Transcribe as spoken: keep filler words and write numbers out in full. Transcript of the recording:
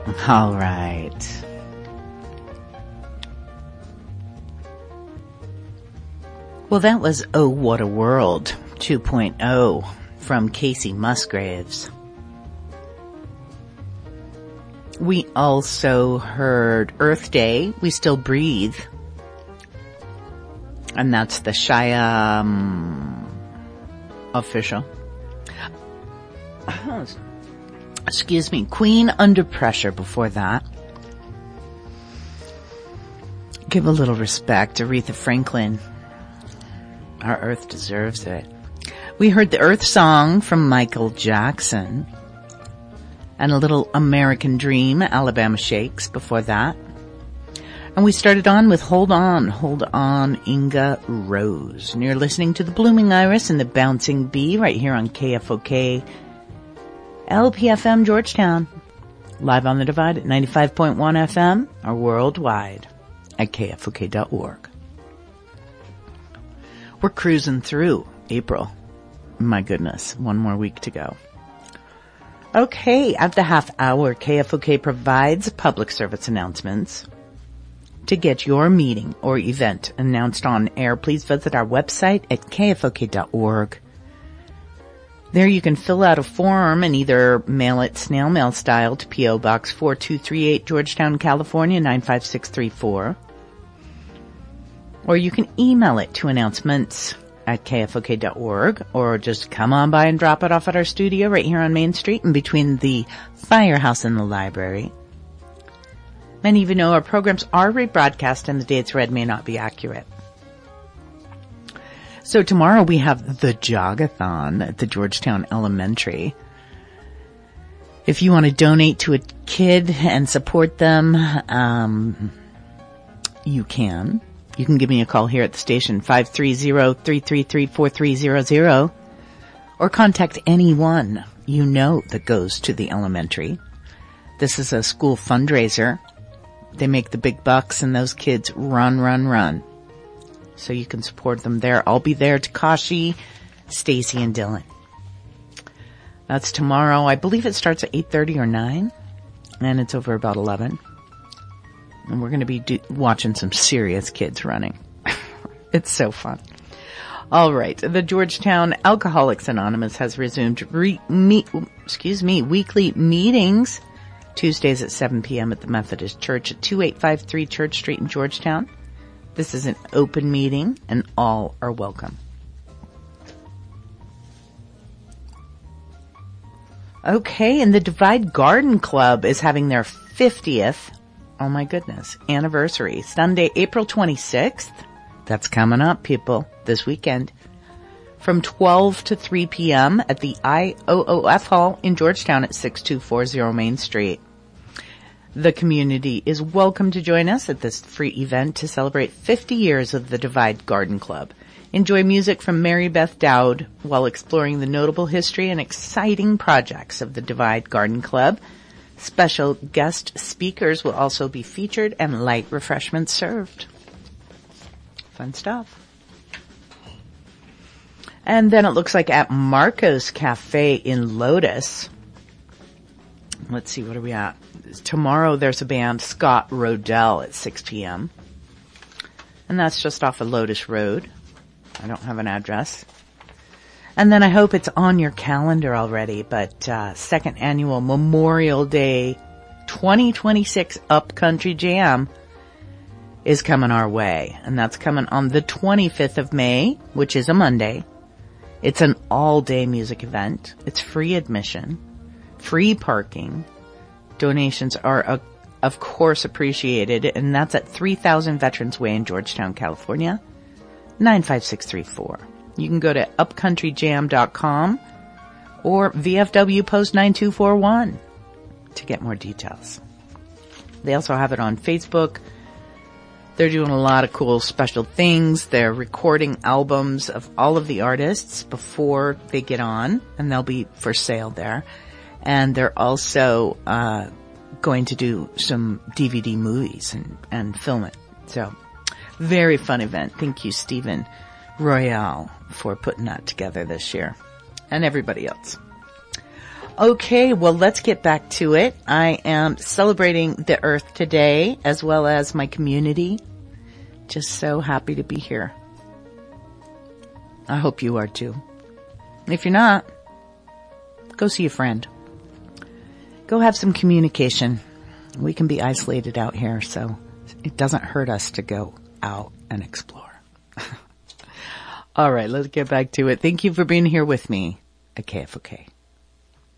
All right. Well, that was Oh What a World two point oh from Casey Musgraves. We also heard Earth Day, We Still Breathe. And that's the Shia um, official. Excuse me. Queen Under Pressure before that. Give a little respect to Aretha Franklin. Our Earth deserves it. We heard the Earth Song from Michael Jackson. And a little American Dream, Alabama Shakes before that. And we started on with Hold On, Hold On, Inga Rose. And you're listening to the Blooming Iris and the Bouncing Bee right here on K F O K L P F M Georgetown. Live on the Divide at ninety-five point one F M or worldwide at K F O K dot org. We're cruising through April. My goodness, one more week to go. Okay, at the half hour, K F O K provides public service announcements. To get your meeting or event announced on air, please visit our website at K F O K dot org. There you can fill out a form and either mail it snail mail style to P O Box four two three eight, Georgetown, California, nine five six three four. Or you can email it to announcements at K F O K dot org, or just come on by and drop it off at our studio right here on Main Street in between the firehouse and the library. Many of you know our programs are rebroadcast and the dates read may not be accurate. So tomorrow we have the Jogathon at the Georgetown Elementary. If you want to donate to a kid and support them, um, you can. You can give me a call here at the station, five three zero, three three three, four three zero zero, or contact anyone you know that goes to the elementary. This is a school fundraiser. They make the big bucks and those kids run, run, run. So you can support them there. I'll be there, Takashi, Stacy, and Dylan. That's tomorrow. I believe it starts at eight thirty or nine, and it's over about eleven. And we're going to be do- watching some serious kids running. It's so fun. All right. The Georgetown Alcoholics Anonymous has resumed re- me- excuse me, weekly meetings Tuesdays at seven p.m. at the Methodist Church at two eight five three Church Street in Georgetown. This is an open meeting and all are welcome. Okay, and the Divide Garden Club is having their fiftieth, oh my goodness, anniversary, Sunday, April twenty-sixth. That's coming up, people, this weekend. From twelve to three p.m. at the I O O F Hall in Georgetown at six two four zero Main Street. The community is welcome to join us at this free event to celebrate fifty years of the Divide Garden Club. Enjoy music from Mary Beth Dowd while exploring the notable history and exciting projects of the Divide Garden Club. Special guest speakers will also be featured and light refreshments served. Fun stuff. And then it looks like at Marco's Cafe in Lotus. Let's see, what are we at? Tomorrow there's a band, Scott Rodell, at six p.m. And that's just off of Lotus Road. I don't have an address. And then I hope it's on your calendar already, but uh second annual Memorial Day twenty twenty-six Upcountry Jam is coming our way. And that's coming on the twenty-fifth of May, which is a Monday. It's an all-day music event. It's free admission, free parking. Donations are, uh, of course, appreciated, and that's at three thousand Veterans Way in Georgetown, California, nine five six three four. You can go to upcountry jam dot com or V F W Post nine two four one to get more details. They also have it on Facebook. They're doing a lot of cool special things. They're recording albums of all of the artists before they get on, and they'll be for sale there. And they're also uh going to do some D V D movies and, and film it. So, very fun event. Thank you, Stephen Royale, for putting that together this year. And everybody else. Okay, well, let's get back to it. I am celebrating the earth today as well as my community. Just so happy to be here. I hope you are too. If you're not, go see a friend. Go have some communication. We can be isolated out here, so it doesn't hurt us to go out and explore. All right, let's get back to it. Thank you for being here with me at K F O K.